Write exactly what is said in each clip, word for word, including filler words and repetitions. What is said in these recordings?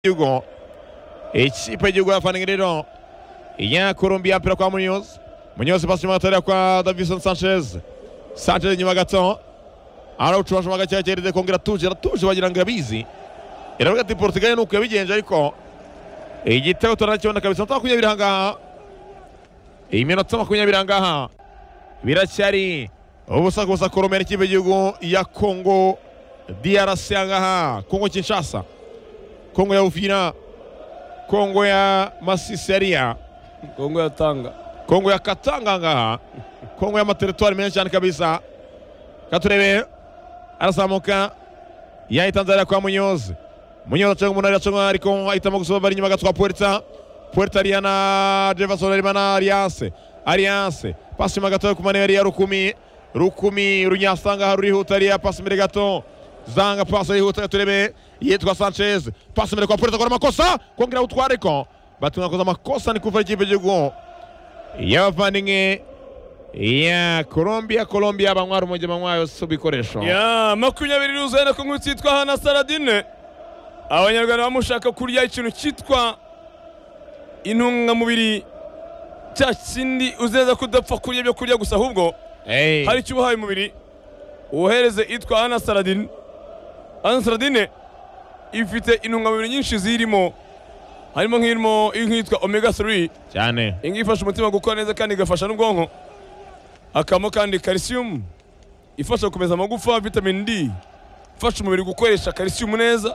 Yugo ikipe y'igihugu y'abafana rero iya Colombia mpira kwa Munoz Munoz pasi matara kwa Davison Sanchez Sanchez nyuma gato arauchwa shoma gacyakere kongera tuje ratuje bagira ngo abizi iravuga ati Portugal nuko yabigenje ariko igitego turakibona kabisa makumyabiri hangaha iminota makumyabiri hangaha biracyari ubusa gusa Colombia n'ikipe y'igihugu ya Congo D R C hangaha Congo Kinshasa Kongo ya Ufina Kongo ya Masiseria Kongo ya Tanga Kongo ya Katanga ngaha Kongo ya materitwari menshi cyane kabisa katurebe arasamuka ya Tanzania kwa Munoz Munoz cyangwa umuntu aracunga ariko ahitamo gusaba bari nyuma gatwa Puerta Puerta Ariana Jefferson Arimana Arias Arias pasi magato ku maneri ya Rukumi Rukumi runyasanga rurihuta ariya pasi mbere gato Zanga pasi yihuta turebe yitwa Sanchez pasi mbere kwa Puerta kwa makosa kongera utware ko batunga koza makosa ni kuva ikipe y'igihugu y'abavandimwe ya Colombia Colombia banywa rumoje banywa yose bikoresho ya makumyabiri ruzana ko ngutitwa Hana Saladine abanyarwanda bamushaka kurya ikintu cyitwa intunga mubiri cya kindi uzeza kudapfa kurya byo kurya gusa ahubwo hey. hari cyo uhaye umubiri uhereze itwa Hana Saladine Hana Saladine ifite intungamubiri nyinshi zirimo harimo nk'irimo inkitwa omega three cyane ingifasha umutima gukora neza kandi igafasha n'ubwonko akamo kandi calcium ifasha gukomeza amagufa vitamin D ifasha umubiri gukoresha calcium neza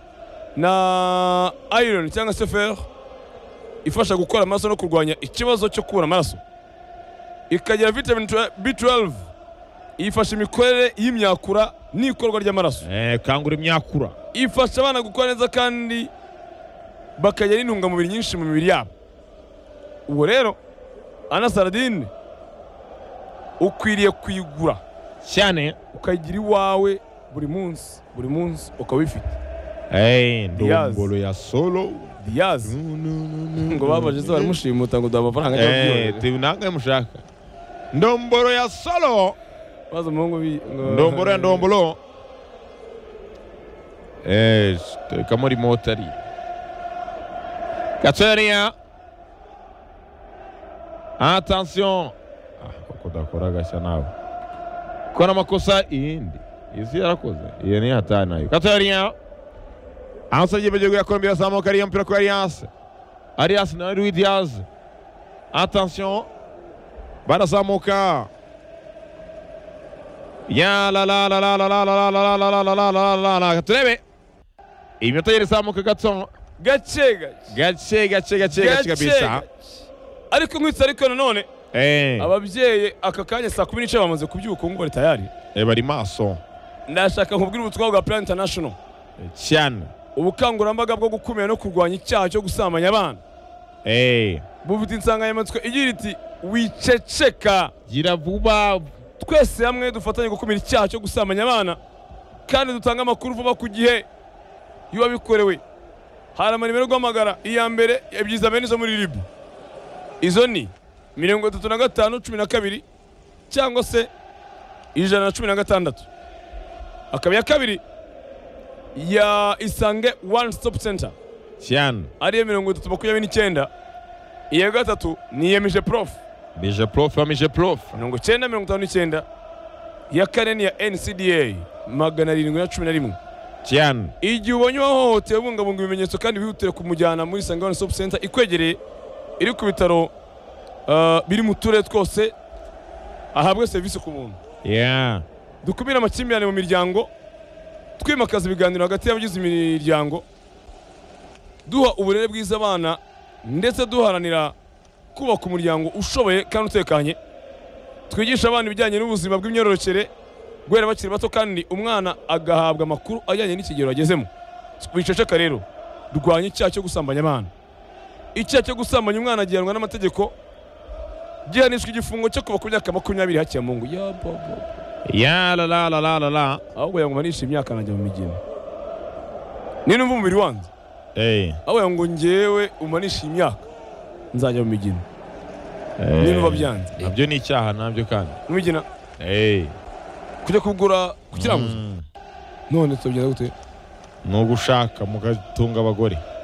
na iron cyangwa se fer ifasha gukora amaraso no kurwanya ikibazo cyo kubura amaraso ikagira vitamin B twelve ifasha imikorere y'imyakura n'ikorwa ry'amaraso eh kangura imyakura ifasha abana gukora neza kandi bakagira intungamubiri nyinshi mu mibiri yabo ubu rero Hana Saladine ukwiriye kuyigura cyane ukayigira iwawe buri munsi buri munsi ukabifite eh ndombolo ya solo Diaz ngo babaje zo baramushimuta ngo damafaranga eh tibunanga mushaka ndombolo ya solo bazo mungu bi ndombolo ya ndombolo eh kamori motari Kateria attention ah uko dakora gasha nawe kora makosa indi izi yarakoze iyo ni hatana nayo Kateria ansajye bejego ya Colombia samuka ari mpira kwa Arias Arias na Luis Diaz attention banazamuka ya la la la la la la la la la la la la la la turebe iminota yari samuka gato gace gace gace gace gace kabisa ariko mwitsa ariko nanone eh ababyeyi aka kanya saa kumi n'icyenda bamaze kubyuka ngo bari tayari eh bari maso ndashaka nkubwira ubutwa bwa Plan International cyane ubukangurambaga bwo gukumira no kurwanya icyaha cyo gusambanya abana eh bufite insanganyamatsiko igira iti wiceceka gira vuba twese hamwe dufatanye gukumira icyaha cyo gusambanya abana kandi dutanga amakuru vuba ku gihe yuba bikorewe hari amanimero guhamagara iya mbere ibyiza bene zo muri Libi izo ni mirongo itatu na gatanu cumi na kabiri cyangwa se ijana na cumi na gatandatu akaba ya kabiri ya Isange One Stop Center cyane ari mirongo itatu makumyabiri n'icyenda iya gatatu ni yemeje prof Mije prof amije prof mirongo icyenda mirongo itanu n'icyenda ya kane ni ya N C D A magana arindwi na cumi na rimwe cyane igihe ubonye wahohoteye bungabunga ibimenyetso kandi bihutire kumujyana muri Isange One Stop Center ikwegereye iri ku bitaro uh, biri mu turere twose ahabwe serivisi ku muntu yeah dukumira amakimbirane mu miryango twimakaza ibiganiro hagati y'abagize imiryango duha uburere bwiza abana ndetse duharanira kubaka umuryango ushoboye kandi utekanye twigisha abana ibijyanye n'ubuzima bw'imyororokere guhera bakiri bato kandi umwana agahabwa amakuru ajyanye n'ikigero agezemo biceceka rero durwanya icyaha cyo gusambanya abana icyaha cyo gusambanya umwana gihanwa n'amategeko gihanishwa igifungo cyo kuva ku myaka makumyabiri hakiya mu ngo ya bobo ya la la la la la la ahubwo yango manisha imyaka najya mu migina ni numva umubiri wanze eh ahubwo yango ngewe umanisha imyaka nzajya mu migina eh niba byanze nabyo ni icyaha nabyo kandi mu migina eh kujya kugura kukiranguza none tubigenda gute ni ugushaka mugatunga abagore